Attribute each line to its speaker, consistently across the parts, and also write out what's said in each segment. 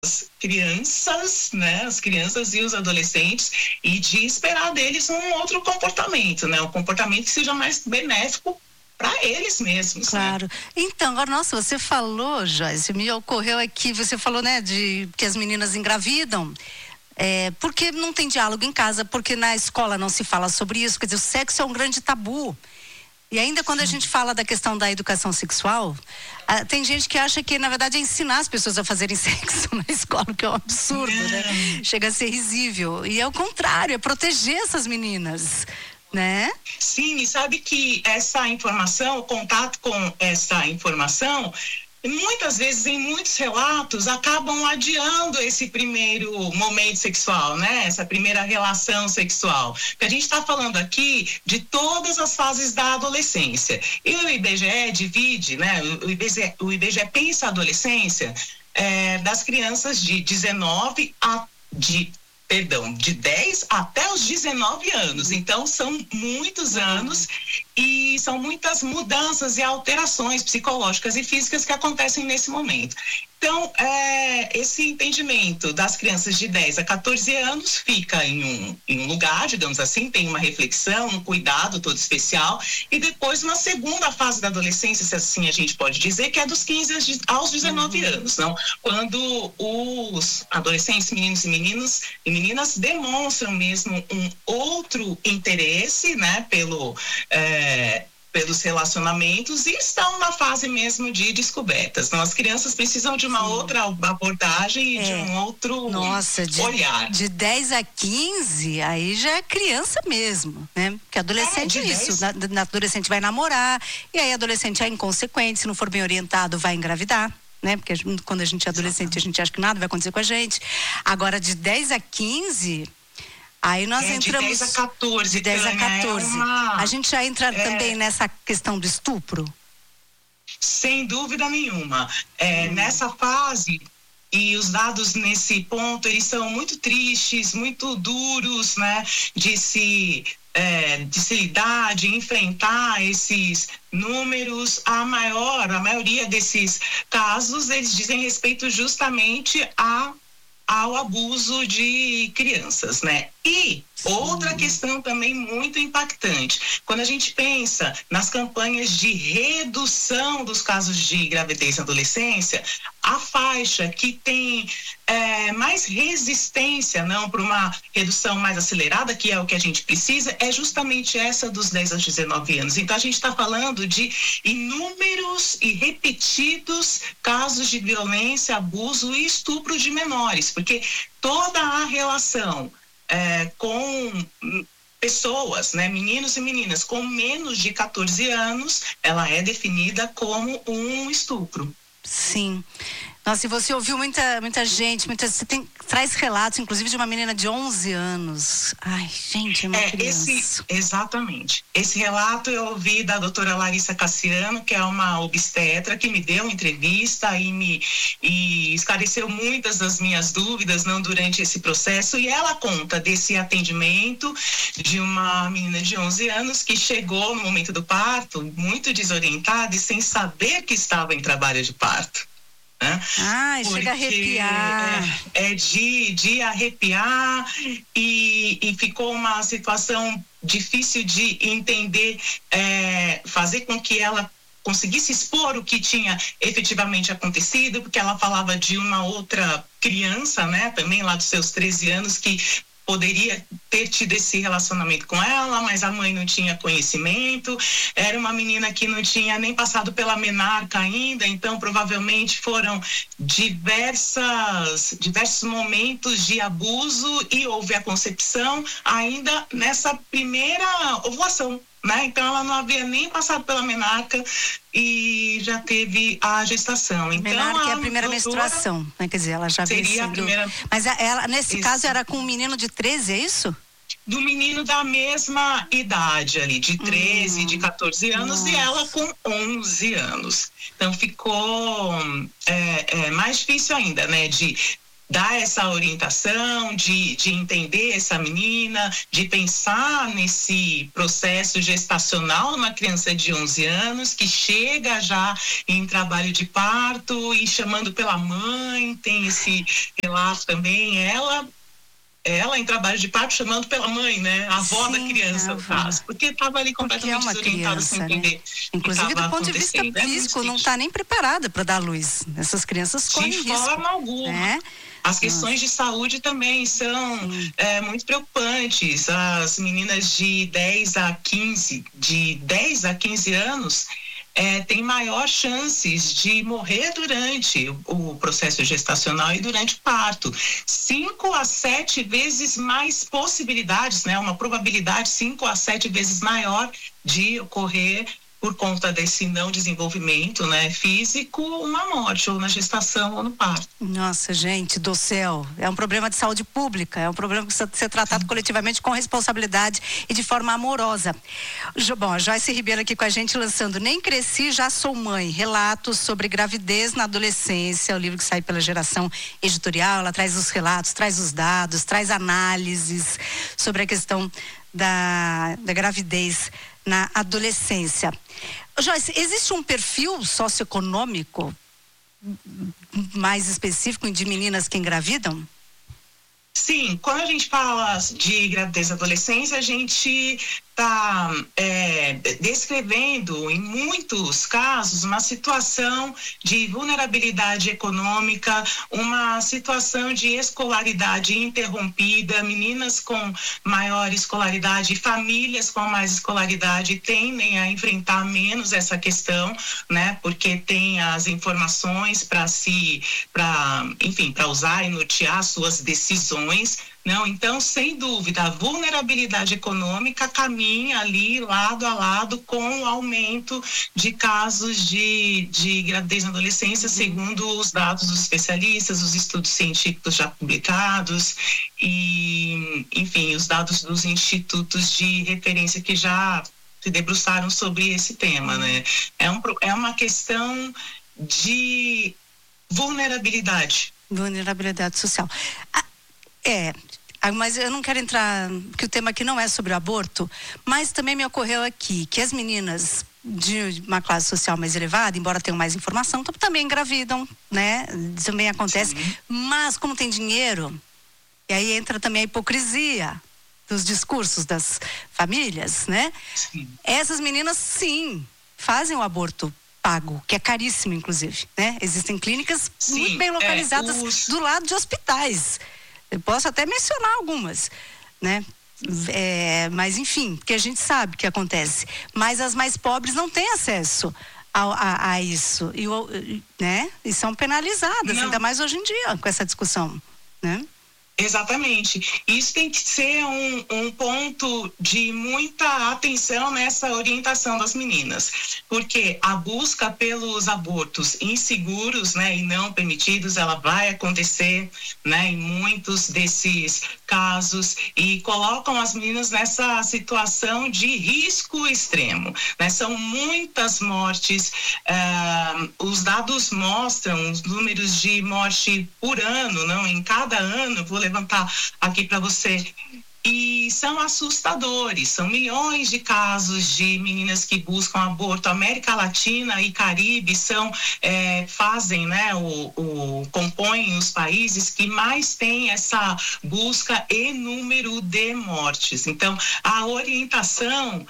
Speaker 1: crianças, né, as crianças e os adolescentes, e de esperar deles um outro comportamento, né, um comportamento que seja mais benéfico para eles mesmos.
Speaker 2: Claro.
Speaker 1: Né?
Speaker 2: Então, agora, nossa, você falou, Joyce, me ocorreu aqui, você falou, né, de que as meninas engravidam. Porque não tem diálogo em casa, porque na escola não se fala sobre isso, quer dizer, o sexo é um grande tabu. E ainda quando a gente fala da questão da educação sexual, tem gente que acha que, na verdade, é ensinar as pessoas a fazerem sexo na escola, que é um absurdo, né? Chega a ser risível. E é o contrário, é proteger essas meninas, né?
Speaker 1: Sim, e sabe que essa informação, o contato com essa informação, muitas vezes, em muitos relatos, acabam adiando esse primeiro momento sexual, né? Essa primeira relação sexual. Porque a gente está falando aqui de todas as fases da adolescência. E o IBGE divide, né? O IBGE pensa a adolescência das crianças de 10 até os 19 anos. Então, são muitos anos e são muitas mudanças e alterações psicológicas e físicas que acontecem nesse momento. Então, esse entendimento das crianças de 10 a 14 anos fica em um lugar, digamos assim, tem uma reflexão, um cuidado todo especial, e depois uma segunda fase da adolescência, se assim a gente pode dizer, que é dos 15 aos 19 anos, não? Quando os adolescentes, meninos e meninas demonstram mesmo um outro interesse, né, pelos relacionamentos e estão na fase mesmo de descobertas. Então, as crianças precisam de uma outra abordagem e de um outro olhar.
Speaker 2: De 10 a 15, aí já é criança mesmo, né? Porque adolescente é isso. Adolescente vai namorar, e aí adolescente é inconsequente, se não for bem orientado, vai engravidar. Né? Porque quando a gente é adolescente, a gente acha que nada vai acontecer com a gente. Agora, de 10 a 15... Aí nós entramos...
Speaker 1: De 10 a 14.
Speaker 2: De 10 a 14. A gente já entra também nessa questão do estupro?
Speaker 1: Sem dúvida nenhuma. Nessa fase, e os dados nesse ponto, eles são muito tristes, muito duros, né? De se lidar, de enfrentar esses números. A maioria desses casos, eles dizem respeito justamente ao abuso de crianças, né? E outra questão também muito impactante, quando a gente pensa nas campanhas de redução dos casos de gravidez na adolescência, a faixa que tem mais resistência, não, para uma redução mais acelerada, que é o que a gente precisa, é justamente essa dos 10 aos 19 anos. Então, a gente está falando de inúmeros e repetidos casos de violência, abuso e estupro de menores, porque toda a relação com pessoas, né, meninos e meninas com menos de 14 anos, ela é definida como um estupro.
Speaker 2: Sim. Nossa, e você ouviu muita gente, você traz relatos, inclusive, de uma menina de 11 anos. Ai, gente, é uma criança.
Speaker 1: Exatamente. Esse relato eu ouvi da doutora Larissa Cassiano, que é uma obstetra, que me deu uma entrevista e esclareceu muitas das minhas dúvidas, não, durante esse processo, e ela conta desse atendimento de uma menina de 11 anos que chegou no momento do parto muito desorientada e sem saber que estava em trabalho de parto.
Speaker 2: Chega a arrepiar.
Speaker 1: De arrepiar e ficou uma situação difícil de entender, fazer com que ela conseguisse expor o que tinha efetivamente acontecido, porque ela falava de uma outra criança, né, também lá dos seus 13 anos, que poderia ter tido esse relacionamento com ela, mas a mãe não tinha conhecimento. Era uma menina que não tinha nem passado pela menarca ainda, então provavelmente foram diversos momentos de abuso e houve a concepção ainda nessa primeira ovulação, né? Então ela não havia nem passado pela menarca e já teve a gestação. Então,
Speaker 2: menarca é a primeira menstruação, né? Quer dizer, ela já
Speaker 1: seria a primeira.
Speaker 2: Mas ela, nesse caso, era com um menino de 13, é isso?
Speaker 1: Do menino da mesma idade ali, de 13, de 14 anos, e ela com 11 anos. Então ficou mais difícil ainda, né? dar essa orientação, de entender essa menina, de pensar nesse processo gestacional numa criança de 11 anos que chega já em trabalho de parto e chamando pela mãe, tem esse relato também, ela em trabalho de parto chamando pela mãe, né? A avó da criança, no caso. Porque estava ali completamente desorientada, sem entender.
Speaker 2: Né? Inclusive, do ponto de vista físico, não está nem preparada para dar luz. Essas crianças correm risco.
Speaker 1: De forma alguma. Né? As questões de saúde também são muito preocupantes. As meninas de 10 a 15 anos tem maior chances de morrer durante o processo gestacional e durante o parto. 5 a 7 vezes mais possibilidades, né? Uma probabilidade 5 a 7 vezes maior de ocorrer por conta desse não desenvolvimento, né, físico, uma morte, ou na gestação ou no parto.
Speaker 2: Nossa, gente do céu, é um problema de saúde pública, é um problema que precisa ser tratado coletivamente com responsabilidade e de forma amorosa. Bom, a Joyce Ribeiro aqui com a gente lançando Nem Cresci, Já Sou Mãe, relatos sobre gravidez na adolescência, o livro que sai pela Geração Editorial. Ela traz os relatos, traz os dados, traz análises sobre a questão da gravidez na adolescência. Joyce, existe um perfil socioeconômico mais específico de meninas que engravidam?
Speaker 1: Sim, quando a gente fala de gravidez na adolescência, a gente está descrevendo, em muitos casos, uma situação de vulnerabilidade econômica, uma situação de escolaridade interrompida. Meninas com maior escolaridade, famílias com mais escolaridade tendem a enfrentar menos essa questão, né? Porque tem as informações para usar e nortear suas decisões. Não, então, sem dúvida, a vulnerabilidade econômica caminha ali lado a lado com o aumento de casos de gravidez na adolescência, segundo os dados dos especialistas, os estudos científicos já publicados e, enfim, os dados dos institutos de referência que já se debruçaram sobre esse tema, né? É uma questão de vulnerabilidade.
Speaker 2: Vulnerabilidade social. Mas eu não quero entrar, porque o tema aqui não é sobre o aborto, mas também me ocorreu aqui que as meninas de uma classe social mais elevada, embora tenham mais informação, também engravidam, né? Também acontece. Sim. Mas como tem dinheiro, e aí entra também a hipocrisia dos discursos das famílias, né? Sim. Essas meninas, sim, fazem o aborto pago, que é caríssimo, inclusive, né? Existem clínicas muito bem localizadas do lado de hospitais. Eu posso até mencionar algumas, né? Mas enfim, porque a gente sabe o que acontece. Mas as mais pobres não têm acesso a isso, né? E são penalizadas, ainda mais hoje em dia, com essa discussão, né?
Speaker 1: Exatamente. Isso tem que ser um ponto de muita atenção nessa orientação das meninas, porque a busca pelos abortos inseguros, né, e não permitidos, ela vai acontecer, né, em muitos desses casos, e colocam as meninas nessa situação de risco extremo, né? São muitas mortes, os dados mostram os números de morte por ano, não? Em cada ano, vou levantar aqui para você, e são assustadores. São milhões de casos de meninas que buscam aborto. América Latina e Caribe fazem, né, compõem os países que mais têm essa busca e número de mortes. Então, a orientação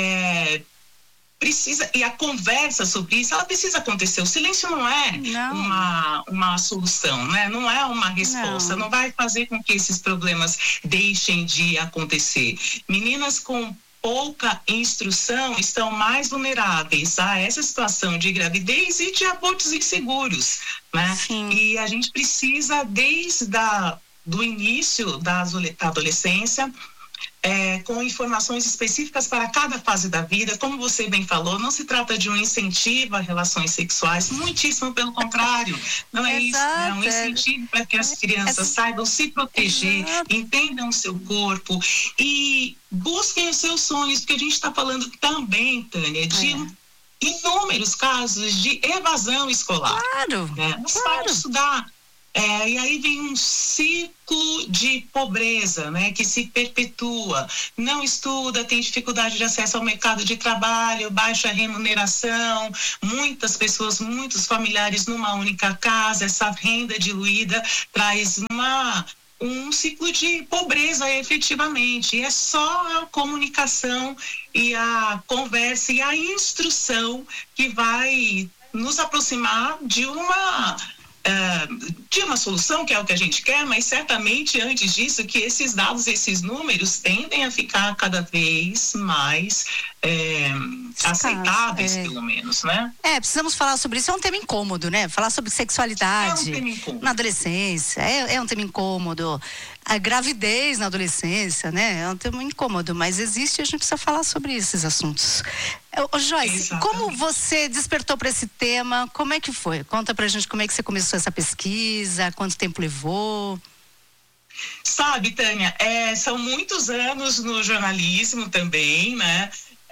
Speaker 1: precisa, e a conversa sobre isso, ela precisa acontecer. O silêncio não é uma solução, né? Não é uma resposta, não vai fazer com que esses problemas deixem de acontecer. Meninas com pouca instrução estão mais vulneráveis a essa situação de gravidez e de abortos inseguros, né? Sim. E a gente precisa, desde do início da adolescência, com informações específicas para cada fase da vida. Como você bem falou, não se trata de um incentivo a relações sexuais, muitíssimo pelo contrário, não é isso, é um incentivo para que as crianças saibam se proteger, entendam o seu corpo e busquem os seus sonhos, porque a gente está falando também, Tânia, de inúmeros casos de evasão escolar.
Speaker 2: Claro,
Speaker 1: Não sabe estudar, E aí vem um ciclo de pobreza, né, que se perpetua. Não estuda, tem dificuldade de acesso ao mercado de trabalho, baixa remuneração, muitas pessoas, muitos familiares numa única casa, essa renda diluída traz um ciclo de pobreza, efetivamente. E é só a comunicação e a conversa e a instrução que vai nos aproximar de uma solução, que é o que a gente quer, mas certamente antes disso que esses dados, esses números tendem a ficar cada vez mais aceitáveis, pelo menos, né?
Speaker 2: Precisamos falar sobre isso, é um tema incômodo, né? Falar sobre sexualidade na adolescência, é um tema incômodo. A gravidez na adolescência, né? É um tema incômodo, mas existe e a gente precisa falar sobre esses assuntos. Joyce,
Speaker 1: Exatamente.
Speaker 2: Como você despertou para esse tema? Como é que foi? Conta pra gente como é que você começou essa pesquisa, quanto tempo levou?
Speaker 1: Sabe, Tânia, são muitos anos no jornalismo também, né?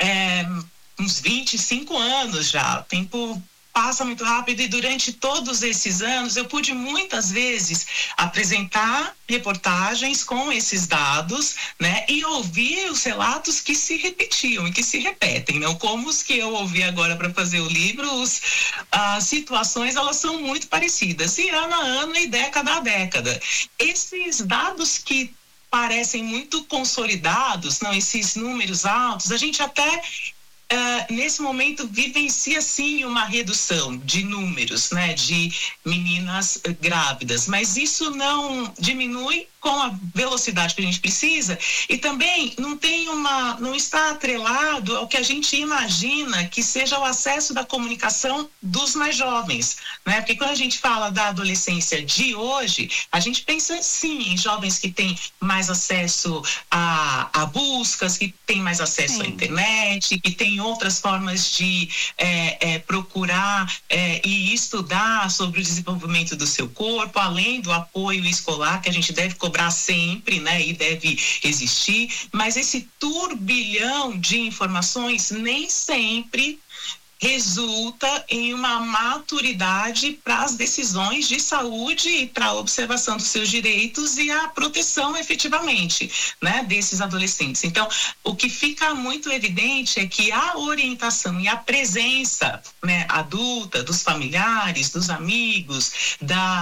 Speaker 1: Uns 25 anos já, o tempo passa muito rápido e durante todos esses anos eu pude muitas vezes apresentar reportagens com esses dados, né, e ouvir os relatos que se repetiam e que se repetem, não como os que eu ouvi agora para fazer o livro. As situações, elas são muito parecidas e ano a ano e década a década. Esses dados que parecem muito consolidados, não, esses números altos, a gente até nesse momento vivencia sim uma redução de números, né, de meninas grávidas, mas isso não diminui com a velocidade que a gente precisa e também não está atrelado ao que a gente imagina que seja o acesso da comunicação dos mais jovens, né? Porque quando a gente fala da adolescência de hoje, a gente pensa sim em jovens que têm mais acesso a buscas, que têm mais acesso à internet, que têm outras formas de procurar e estudar sobre o desenvolvimento do seu corpo, além do apoio escolar que a gente deve cobrar sempre, né, e deve existir, mas esse turbilhão de informações nem sempre resulta em uma maturidade para as decisões de saúde e para a observação dos seus direitos e a proteção efetivamente, né, desses adolescentes. Então, o que fica muito evidente é que a orientação e a presença, né, adulta, dos familiares, dos amigos,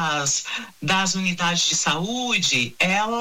Speaker 1: das unidades de saúde,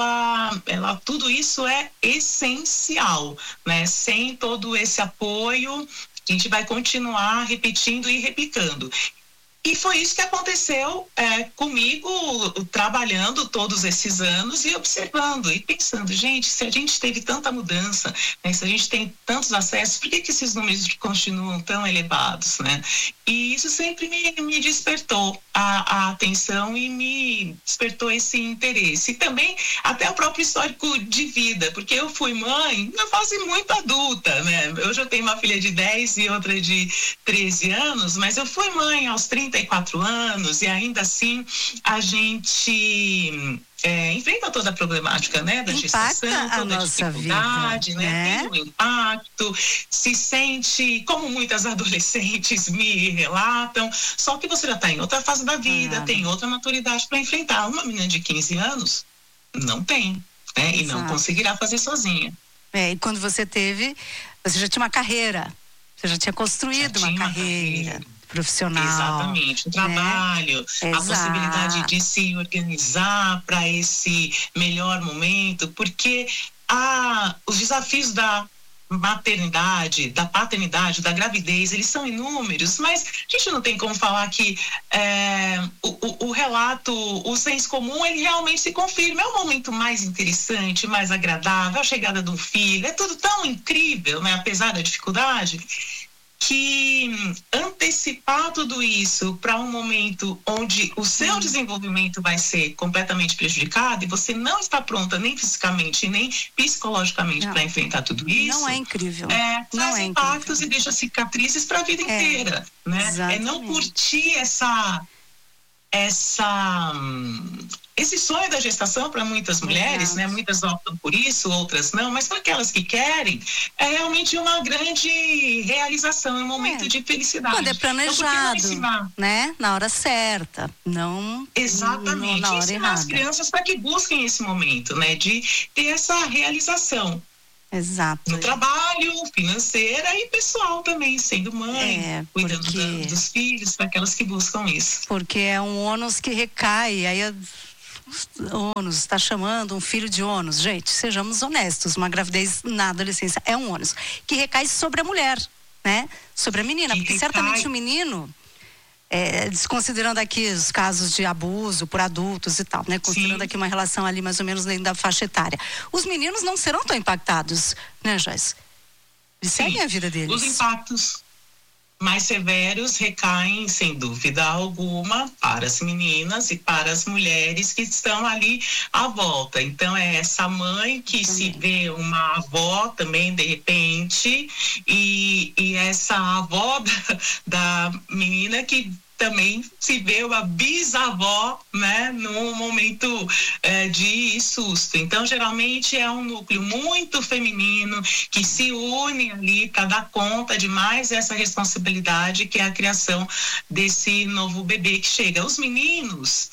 Speaker 1: tudo isso é essencial, né? Sem todo esse apoio, a gente vai continuar repetindo e replicando. E foi isso que aconteceu comigo, trabalhando todos esses anos e observando e pensando, gente, se a gente teve tanta mudança, né, se a gente tem tantos acessos, por que esses números continuam tão elevados, né? E isso sempre me despertou a atenção e me despertou esse interesse. E também até o próprio histórico de vida, porque eu fui mãe na fase muito adulta, né? Hoje eu tenho uma filha de 10 e outra de 13 anos, mas eu fui mãe aos 34 anos e ainda assim a gente enfrenta toda a problemática, né, da gestação, toda a dificuldade, vida, né? Tem um impacto, se sente, como muitas adolescentes me relatam, só que você já está em outra fase da vida, tem outra maturidade para enfrentar. Uma menina de 15 anos não tem, né, e não conseguirá fazer sozinha.
Speaker 2: E quando você teve, você já tinha uma carreira, você já tinha construído uma carreira profissional.
Speaker 1: Exatamente, o trabalho, a possibilidade de se organizar para esse melhor momento, porque os desafios da maternidade, da paternidade, da gravidez, eles são inúmeros, mas a gente não tem como falar que o relato, o senso comum, ele realmente se confirma. É o momento mais interessante, mais agradável, a chegada de um filho, é tudo tão incrível, né, apesar da dificuldade, que antecipar tudo isso para um momento onde o seu desenvolvimento vai ser completamente prejudicado e você não está pronta nem fisicamente nem psicologicamente para enfrentar tudo isso.
Speaker 2: Não é incrível.
Speaker 1: Traz impactos e deixa cicatrizes para a vida inteira, né?
Speaker 2: Exatamente.
Speaker 1: Não curtir esse sonho da gestação para muitas mulheres, né? Muitas optam por isso, outras não, mas para aquelas que querem, é realmente uma grande realização, um momento de felicidade.
Speaker 2: Quando é planejado, então, né? Na hora certa, não
Speaker 1: exatamente.
Speaker 2: na hora
Speaker 1: ensinar
Speaker 2: errada.
Speaker 1: as crianças para que busquem esse momento, né? De ter essa realização.
Speaker 2: Exato.
Speaker 1: No trabalho, financeira e pessoal também, sendo mãe, cuidando dos filhos, para aquelas que buscam isso.
Speaker 2: Porque é um ônus que recai, aí ônus, está chamando um filho de ônus. Gente, sejamos honestos, uma gravidez na adolescência é um ônus que recai sobre a mulher, né? Sobre a menina, porque certamente o menino, desconsiderando aqui os casos de abuso por adultos e tal, né? Considerando aqui uma relação ali mais ou menos dentro da faixa etária. Os meninos não serão tão impactados, né, Joyce? Eles seguem a vida deles.
Speaker 1: Os impactos mais severos recaem, sem dúvida alguma, para as meninas e para as mulheres que estão ali à volta. Então, é essa mãe que se vê uma avó também, de repente, e essa avó da menina que também se vê uma bisavó, né, num momento de susto. Então, geralmente é um núcleo muito feminino que se une ali para dar conta de mais essa responsabilidade que é a criação desse novo bebê que chega. Os meninos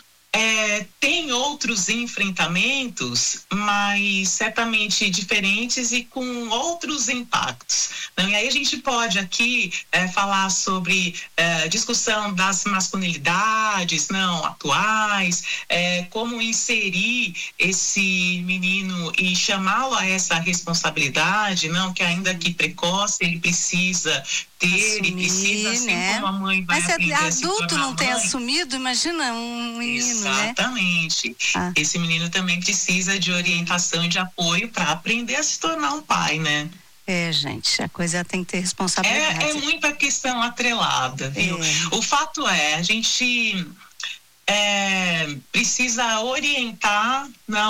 Speaker 1: tem outros enfrentamentos, mas certamente diferentes e com outros impactos. Então, e aí a gente pode aqui falar sobre discussão das masculinidades atuais, como inserir esse menino e chamá-lo a essa responsabilidade, que ainda que precoce, ele precisa ter, ele precisa, assim, né? Como a mãe vai aprender a se tornar
Speaker 2: adulto não tem
Speaker 1: mãe.
Speaker 2: Assumido, imagina um menino,
Speaker 1: exatamente.
Speaker 2: Né?
Speaker 1: Esse menino também precisa de orientação e de apoio para aprender a se tornar um pai, né?
Speaker 2: Gente, a coisa tem que ter responsabilidade.
Speaker 1: É muita questão atrelada, viu? O fato a gente precisa orientar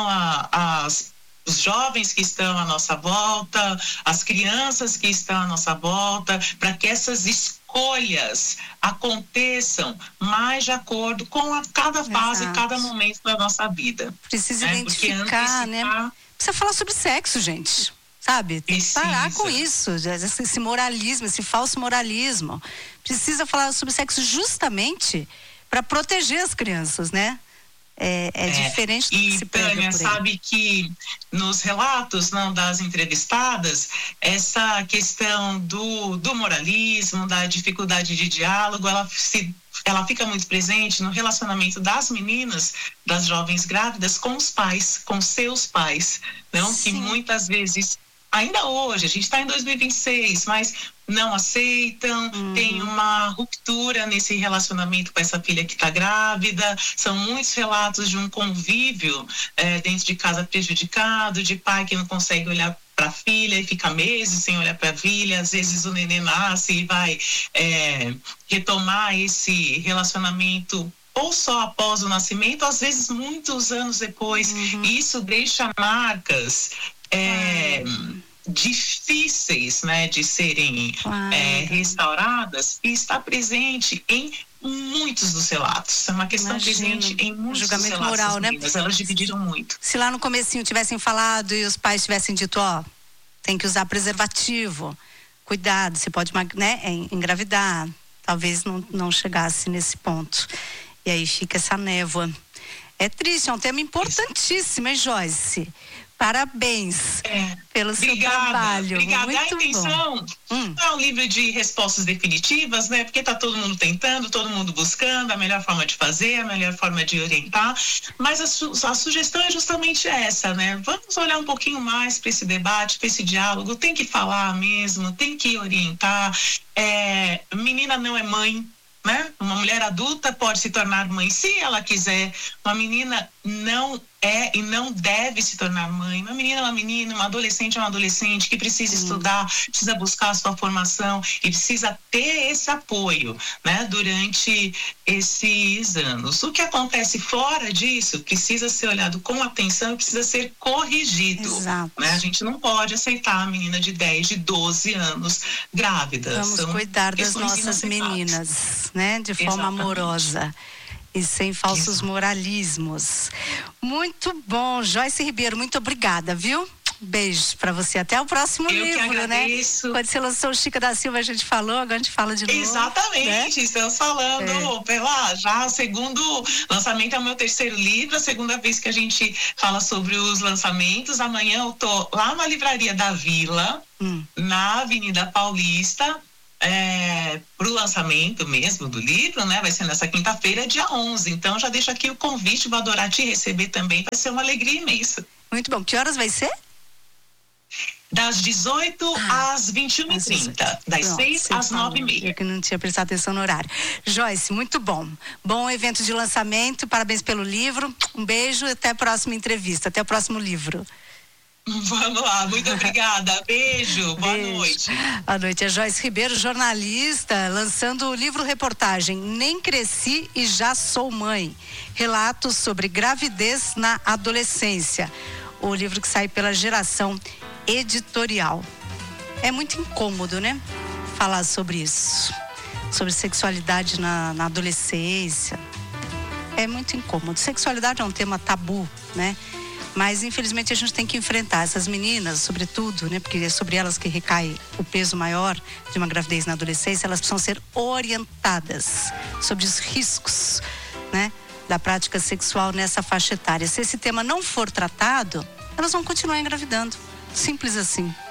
Speaker 1: os jovens que estão à nossa volta, as crianças que estão à nossa volta, para que essas escolhas aconteçam mais de acordo com cada fase, cada momento da nossa vida.
Speaker 2: Precisa identificar, né? Precisa falar sobre sexo, gente. Sabe? Tem que parar com isso, esse moralismo, esse falso moralismo. Precisa falar sobre sexo justamente para proteger as crianças, né? Diferente do que se prega
Speaker 1: Tânia,
Speaker 2: por aí.
Speaker 1: sabe que nos relatos das entrevistadas, essa questão do moralismo, da dificuldade de diálogo, ela fica muito presente no relacionamento das meninas, das jovens grávidas, com os pais, com seus pais, que muitas vezes, ainda hoje, a gente está em 2026, mas não aceitam, tem uma ruptura nesse relacionamento com essa filha que está grávida. São muitos relatos de um convívio dentro de casa prejudicado, de pai que não consegue olhar para a filha e fica meses sem olhar para a filha. Às vezes o neném nasce e vai retomar esse relacionamento ou só após o nascimento, às vezes muitos anos depois. E isso deixa marcas difíceis, né, de serem restauradas, e está presente em muitos dos relatos. É uma questão presente em muitos dos relatos.
Speaker 2: Moral, né?
Speaker 1: Elas dividiram muito.
Speaker 2: Se lá no comecinho tivessem falado e os pais tivessem dito, tem que usar preservativo, cuidado, você pode, né, engravidar, talvez não chegasse nesse ponto. E aí fica essa névoa. É triste, é um tema importantíssimo, hein, Joyce? Parabéns pelo seu trabalho.
Speaker 1: Obrigada.
Speaker 2: Muito
Speaker 1: a intenção não é um livro de respostas definitivas, né? Porque está todo mundo tentando, todo mundo buscando a melhor forma de fazer, a melhor forma de orientar. Mas a sugestão é justamente essa, né? Vamos olhar um pouquinho mais para esse debate, para esse diálogo. Tem que falar mesmo, tem que orientar. Menina não é mãe, né? Uma mulher adulta pode se tornar mãe se ela quiser. Uma menina não é e não deve se tornar mãe. Uma menina é uma menina, uma adolescente é um adolescente que precisa estudar, precisa buscar a sua formação e precisa ter esse apoio, né, durante esses anos. O que acontece fora disso precisa ser olhado com atenção e precisa ser corrigido.
Speaker 2: Exato.
Speaker 1: Né? A gente não pode aceitar a menina de 10, de 12 anos grávida.
Speaker 2: Vamos cuidar das nossas meninas, né, de forma amorosa. E sem falsos moralismos. Muito bom, Joyce Ribeiro, muito obrigada, viu? Beijos pra você. Até o próximo livro, né? Quando você lançou o Chica da Silva, a gente falou, agora a gente fala de novo.
Speaker 1: Exatamente, né? Estamos falando pela já o segundo lançamento, é o meu terceiro livro, a segunda vez que a gente fala sobre os lançamentos. Amanhã eu tô lá na Livraria da Vila, na Avenida Paulista, pro lançamento mesmo do livro, né? Vai ser nessa quinta-feira, dia 11. Então já deixo aqui o convite, vou adorar te receber também, vai ser uma alegria imensa.
Speaker 2: Muito bom. Que horas vai ser?
Speaker 1: Das 18 às 21h30, das 6 às 9h30.
Speaker 2: Eu que não tinha prestado atenção no horário. Joyce, muito bom. Bom evento de lançamento, parabéns pelo livro. Um beijo e até a próxima entrevista, até o próximo livro.
Speaker 1: Vamos lá, muito obrigada. Beijo, boa noite.
Speaker 2: Boa noite, é Joyce Ribeiro, jornalista, lançando o livro-reportagem Nem Cresci e Já Sou Mãe. Relatos sobre gravidez na adolescência. O livro que sai pela Geração Editorial. É muito incômodo, né? Falar sobre isso. Sobre sexualidade na adolescência. É muito incômodo. Sexualidade é um tema tabu, né? Mas infelizmente a gente tem que enfrentar essas meninas, sobretudo, né? Porque é sobre elas que recai o peso maior de uma gravidez na adolescência. Elas precisam ser orientadas sobre os riscos, né? Da prática sexual nessa faixa etária. Se esse tema não for tratado, elas vão continuar engravidando. Simples assim.